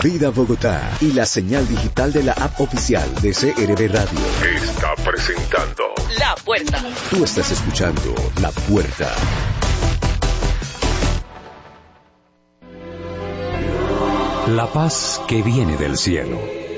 Vida Bogotá y la señal digital de la app oficial de CRB Radio está presentando La Puerta. Tú estás escuchando La Puerta. La paz que viene del cielo.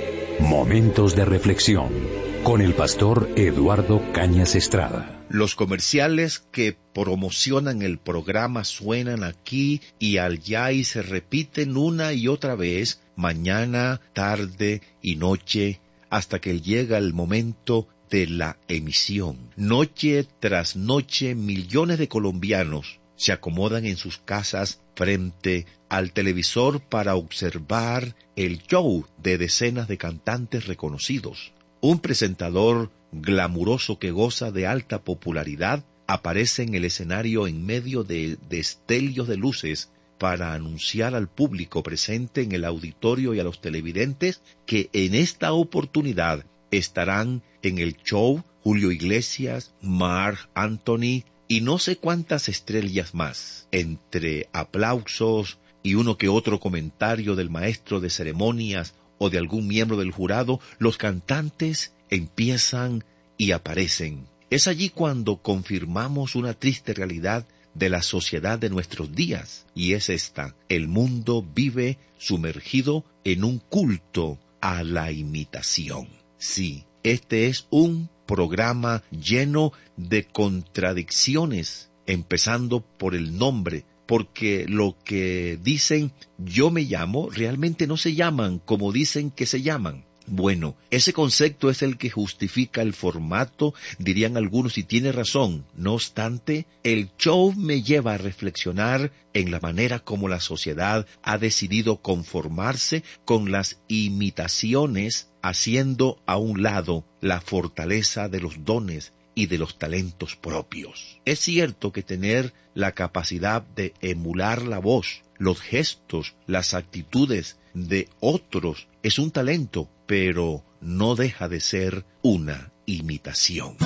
Momentos de reflexión con el pastor Eduardo Cañas Estrada. Los comerciales que promocionan el programa suenan aquí y allá y se repiten una y otra vez, mañana, tarde y noche, hasta que llega el momento de la emisión. Noche tras noche, millones de colombianos se acomodan en sus casas frente al televisor para observar el show de decenas de cantantes reconocidos. Un presentador glamuroso que goza de alta popularidad aparece en el escenario en medio de destellos de luces para anunciar al público presente en el auditorio y a los televidentes que en esta oportunidad estarán en el show Julio Iglesias, Marc Anthony y no sé cuántas estrellas más. Entre aplausos y uno que otro comentario del maestro de ceremonias o de algún miembro del jurado, los cantantes empiezan y aparecen. Es allí cuando confirmamos una triste realidad de la sociedad de nuestros días, y es esta: el mundo vive sumergido en un culto a la imitación. Sí, este es un programa lleno de contradicciones, empezando por el nombre, porque lo que dicen yo me llamo, realmente no se llaman como dicen que se llaman. Bueno, ese concepto es el que justifica el formato, dirían algunos, y tiene razón. No obstante, el show me lleva a reflexionar en la manera como la sociedad ha decidido conformarse con las imitaciones, haciendo a un lado la fortaleza de los dones y de los talentos propios. Es cierto que tener la capacidad de emular la voz, los gestos, las actitudes de otros es un talento, pero no deja de ser una imitación.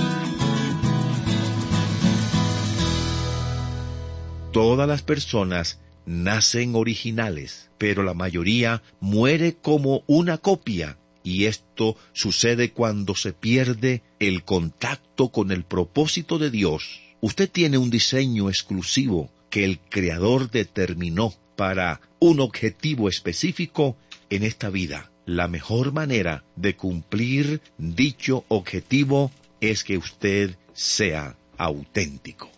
Todas las personas nacen originales, pero la mayoría muere como una copia. Y esto sucede cuando se pierde el contacto con el propósito de Dios. Usted tiene un diseño exclusivo que el Creador determinó para un objetivo específico en esta vida. La mejor manera de cumplir dicho objetivo es que usted sea auténtico.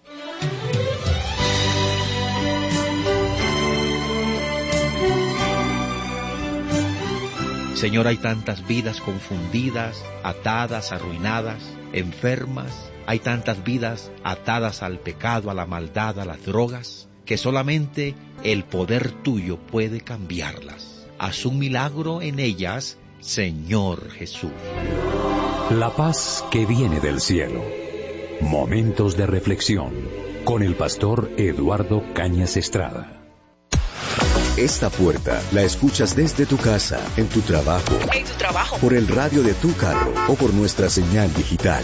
Señor, hay tantas vidas confundidas, atadas, arruinadas, enfermas. Hay tantas vidas atadas al pecado, a la maldad, a las drogas, que solamente el poder tuyo puede cambiarlas. Haz un milagro en ellas, Señor Jesús. La paz que viene del cielo. Momentos de reflexión con el pastor Eduardo Cañas Estrada. Esta puerta la escuchas desde tu casa, en tu trabajo, por el radio de tu carro o por nuestra señal digital.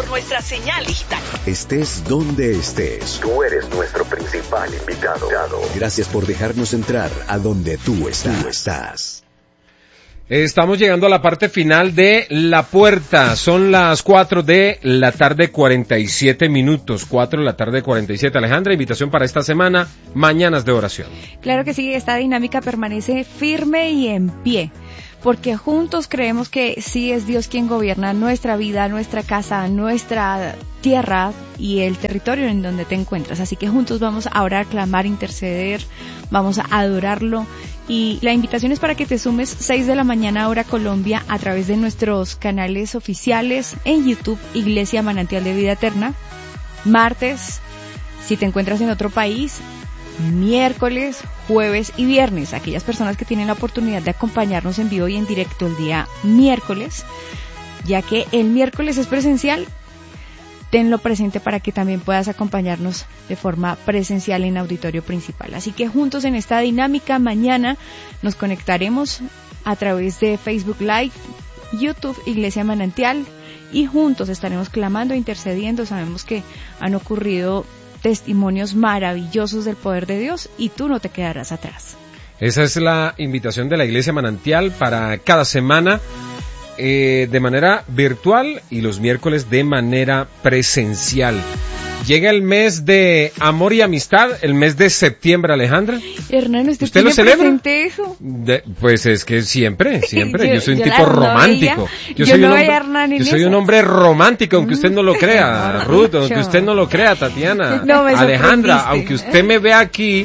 Estés donde estés, Tú eres nuestro principal invitado. gracias por dejarnos entrar a donde tú estás. Estamos llegando a la parte final de La Puerta. Son las 4 de la tarde, 47 minutos. 4 de la tarde, 47. Alejandra, invitación para esta semana, Mañanas de Oración. Claro que sí, esta dinámica permanece firme y en pie, porque juntos creemos que sí es Dios quien gobierna nuestra vida, nuestra casa, nuestra tierra y el territorio en donde te encuentras. Así que juntos vamos a orar, clamar, interceder, vamos a adorarlo. Y la invitación es para que te sumes 6 de la mañana hora Colombia a través de nuestros canales oficiales en YouTube, Iglesia Manantial de Vida Eterna. Martes, si te encuentras en otro país, miércoles, jueves y viernes. Aquellas personas que tienen la oportunidad de acompañarnos en vivo y en directo el día miércoles, ya que el miércoles es presencial, tenlo presente para que también puedas acompañarnos de forma presencial en auditorio principal. Así que juntos en esta dinámica, mañana nos conectaremos a través de Facebook Live, YouTube, Iglesia Manantial, y juntos estaremos clamando e intercediendo. Sabemos que han ocurrido testimonios maravillosos del poder de Dios y tú no te quedarás atrás. Esa es la invitación de la Iglesia Manantial para cada semana, de manera virtual y los miércoles de manera presencial. Llega el mes de amor y amistad, el mes de septiembre, Alejandra. Hernán, ¿Usted lo celebra? Presente eso? Pues es que siempre. Yo soy un tipo no romántico. Yo soy un hombre romántico, aunque usted no lo crea, Ruth, aunque usted no lo crea, Tatiana. Alejandra, aunque usted me vea aquí,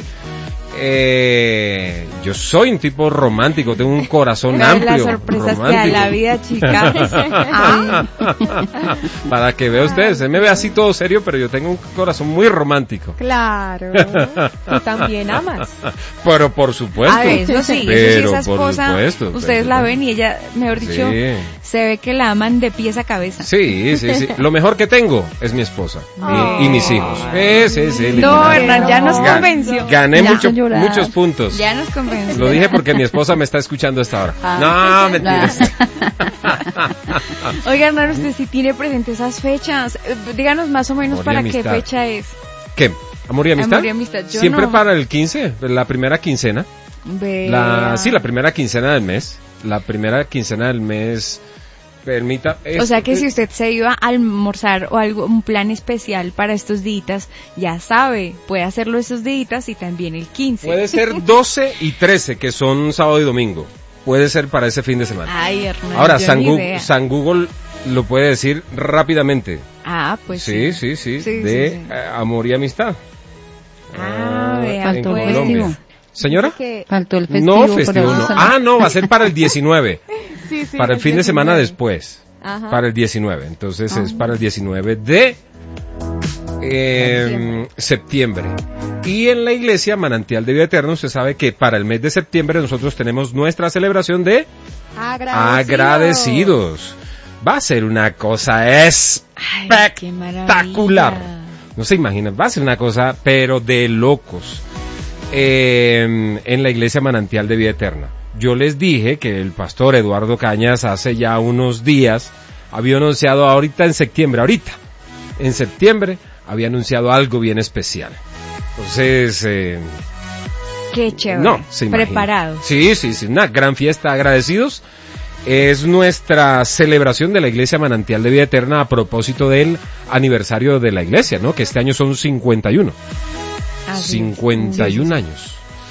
yo soy un tipo romántico, tengo un corazón amplio. Las sorpresas que da la vida, chica. Para que vea usted me ve así todo serio, pero yo tengo un corazón muy romántico. Claro, tú también amas. Pero por supuesto. A ver, eso sí, esa esposa, ustedes la ven y ella, mejor dicho, se ve que la aman de pies a cabeza. Sí. Lo mejor que tengo es mi esposa y mis hijos. No, Hernán, ya nos convenció. Gané muchos puntos. Ya nos convenció. Lo dije porque mi esposa me está escuchando a esta hora. No, mentiras. Oiga, Hernán, usted sí tiene presente esas fechas. Díganos más o menos para qué fecha es. ¿Qué? ¿Amor y amistad? Amor y amistad. Siempre para el 15, la primera quincena. La primera quincena del mes. La primera quincena del mes. Permita. O sea que si usted se iba a almorzar o algo, un plan especial para estos días, ya sabe, puede hacerlo esos días y también el 15. Puede ser 12 y 13, que son sábado y domingo. Puede ser para ese fin de semana. Ay, Hernán, ahora, San Google lo puede decir rápidamente. Ah, pues sí. Amor y amistad. Faltó el festivo. ¿Señora? Faltó el festivo. No, festivo no. No, va a ser para el 19. Para el fin de semana después. Ajá. Para el 19. Entonces es para el 19 de septiembre. Y en la iglesia Manantial de Vida Eterna, usted sabe que para el mes de septiembre nosotros tenemos nuestra celebración de agradecidos. Va a ser una cosa espectacular. No se imaginan, va a ser una cosa pero de locos. En la iglesia Manantial de Vida Eterna. Yo les dije que el pastor Eduardo Cañas hace ya unos días había anunciado en septiembre había anunciado algo bien especial. Entonces, qué chévere. No, se imagina. Preparado. Sí, una gran fiesta, agradecidos. Es nuestra celebración de la iglesia Manantial de Vida Eterna a propósito del aniversario de la iglesia, ¿no? Que este año son 51. 51 años.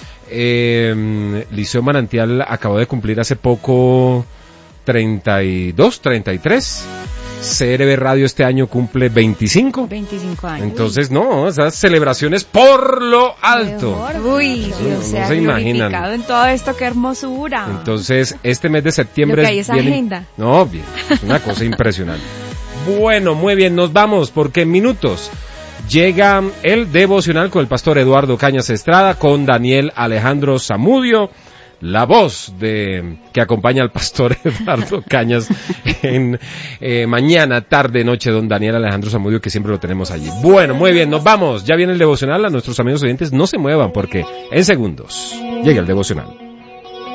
Liceo Manantial acabó de cumplir hace poco 32, 33. CRB Radio este año cumple 25. 25 años. Entonces, esas celebraciones por lo alto. Uy, Dios sea glorificado en todo esto, qué hermosura. Entonces, este mes de septiembre lo que hay es agenda. Bien, es una cosa impresionante. Bueno, muy bien, nos vamos porque en minutos llega el devocional con el pastor Eduardo Cañas Estrada, con Daniel Alejandro Zamudio, la voz que acompaña al pastor Eduardo Cañas en mañana, tarde, noche, don Daniel Alejandro Zamudio, que siempre lo tenemos allí. Bueno, muy bien, nos vamos. Ya viene el devocional. A nuestros amigos oyentes, no se muevan porque en segundos llega el devocional.